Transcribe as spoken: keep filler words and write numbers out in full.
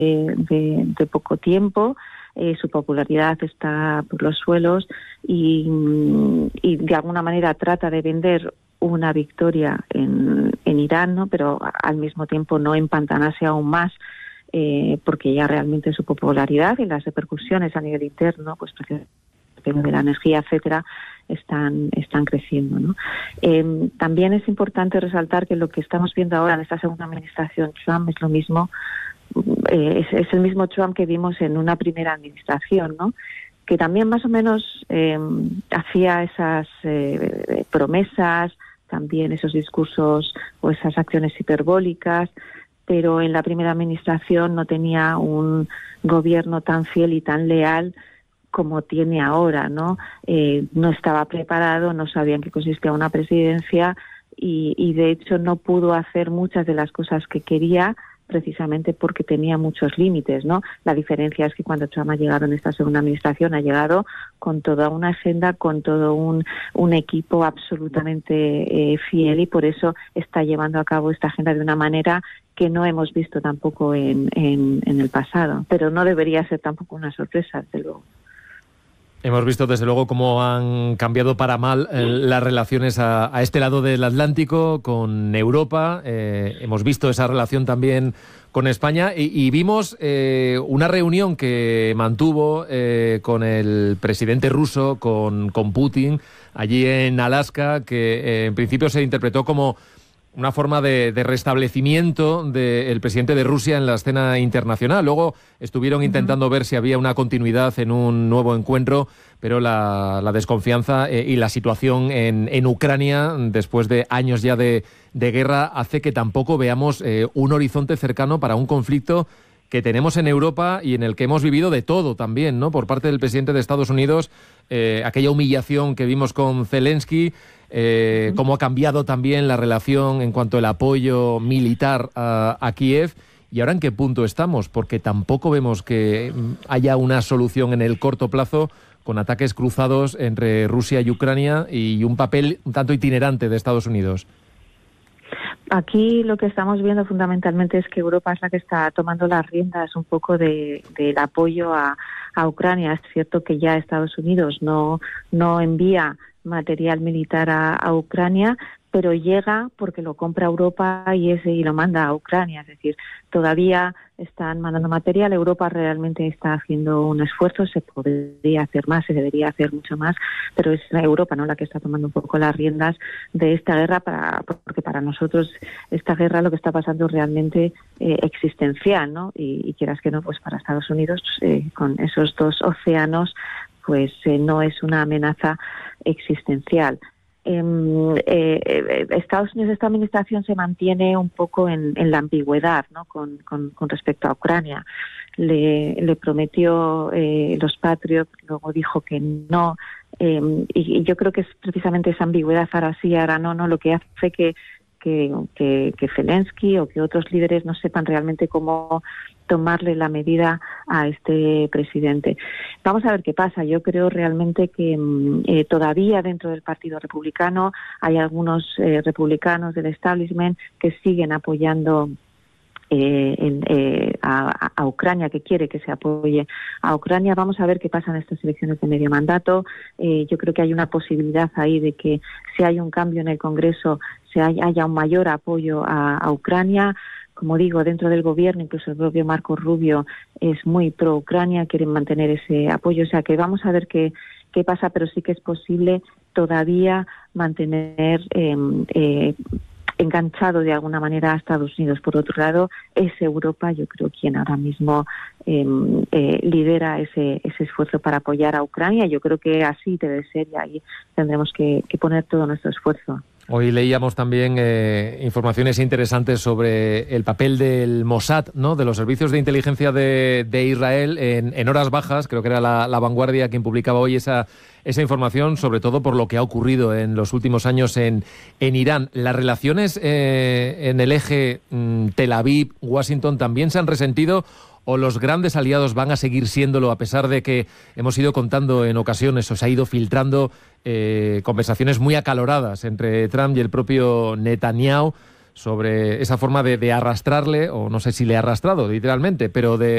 de, de poco tiempo. Eh, su popularidad está por los suelos y, y de alguna manera trata de vender una victoria en, en Irán, ¿no? Pero al mismo tiempo no empantanarse aún más, eh, porque ya realmente su popularidad y las repercusiones a nivel interno, pues de la energía, etcétera, están están creciendo, ¿no? Eh, también es importante resaltar que lo que estamos viendo ahora en esta segunda administración Trump es lo mismo. Eh, es, es el mismo Trump que vimos en una primera administración, ¿no? Que también más o menos eh, hacía esas eh, promesas, también esos discursos o esas acciones hiperbólicas, pero en la primera administración no tenía un gobierno tan fiel y tan leal como tiene ahora, ¿no? Eh, no estaba preparado, no sabía en qué consistía una presidencia y, y de hecho no pudo hacer muchas de las cosas que quería, precisamente porque tenía muchos límites, ¿no? La diferencia es que cuando Trump ha llegado en esta segunda administración ha llegado con toda una agenda, con todo un, un equipo absolutamente eh, fiel y por eso está llevando a cabo esta agenda de una manera que no hemos visto tampoco en, en, en el pasado. Pero no debería ser tampoco una sorpresa, desde luego. Hemos visto desde luego cómo han cambiado para mal eh, las relaciones a, a este lado del Atlántico con Europa. Eh, hemos visto esa relación también con España y, y vimos eh, una reunión que mantuvo eh, con el presidente ruso, con, con Putin, allí en Alaska, que eh, en principio se interpretó como una forma de, de restablecimiento del presidente de Rusia en la escena internacional. Luego estuvieron intentando ver si había una continuidad en un nuevo encuentro, pero la, la desconfianza eh, y la situación en, en Ucrania, después de años ya de, de guerra, hace que tampoco veamos eh, un horizonte cercano para un conflicto que tenemos en Europa y en el que hemos vivido de todo también, ¿no? Por parte del presidente de Estados Unidos, eh, aquella humillación que vimos con Zelensky, eh, cómo ha cambiado también la relación en cuanto al apoyo militar a, a Kiev. ¿Y ahora en qué punto estamos? Porque tampoco vemos que haya una solución en el corto plazo con ataques cruzados entre Rusia y Ucrania y un papel un tanto itinerante de Estados Unidos. Aquí lo que estamos viendo fundamentalmente es que Europa es la que está tomando las riendas un poco de, del apoyo a, a Ucrania. Es cierto que ya Estados Unidos no, no envía material militar a, a Ucrania, pero llega porque lo compra Europa y ese y lo manda a Ucrania. Es decir, todavía están mandando material. Europa realmente está haciendo un esfuerzo. Se podría hacer más, se debería hacer mucho más, pero es Europa, ¿no?, la que está tomando un poco las riendas de esta guerra, para, porque para nosotros esta guerra lo que está pasando es realmente eh, existencial, ¿no? Y, y quieras que no, pues para Estados Unidos, eh, con esos dos océanos, pues eh, no es una amenaza existencial. Eh, eh, Estados Unidos, esta administración se mantiene un poco en, en la ambigüedad, ¿no?, con, con, con respecto a Ucrania. Le, le prometió eh, los Patriot, luego dijo que no, eh, y, y yo creo que es precisamente esa ambigüedad, ahora sí, ahora no, no, lo que hace que que, que, que Zelensky o que otros líderes no sepan realmente cómo tomarle la medida a este presidente. Vamos a ver qué pasa. Yo creo realmente que eh, todavía dentro del Partido Republicano hay algunos eh, republicanos del establishment que siguen apoyando Eh, en, eh, a, a Ucrania, que quiere que se apoye a Ucrania. Vamos a ver qué pasa en estas elecciones de medio mandato. Eh, yo creo que hay una posibilidad ahí de que si hay un cambio en el Congreso, se haya, haya un mayor apoyo a, a Ucrania. Como digo, dentro del gobierno, incluso el propio Marco Rubio es muy pro Ucrania, quieren mantener ese apoyo. O sea que vamos a ver qué, qué pasa, pero sí que es posible todavía mantener eh, eh, enganchado de alguna manera a Estados Unidos. Por otro lado, es Europa, yo creo, quien ahora mismo eh, eh, lidera ese, ese esfuerzo para apoyar a Ucrania. Yo creo que así debe ser y ahí tendremos que, que poner todo nuestro esfuerzo. Hoy leíamos también eh, informaciones interesantes sobre el papel del Mossad, ¿no?, de los servicios de inteligencia de, de Israel en, en horas bajas. Creo que era la, la Vanguardia quien publicaba hoy esa, esa información, sobre todo por lo que ha ocurrido en los últimos años en, en Irán. ¿Las relaciones eh, en el eje mm, Tel Aviv-Washington también se han resentido o los grandes aliados van a seguir siéndolo, a pesar de que hemos ido contando en ocasiones, o se ha ido filtrando eh, conversaciones muy acaloradas entre Trump y el propio Netanyahu sobre esa forma de, de arrastrarle, o no sé si le ha arrastrado literalmente, pero de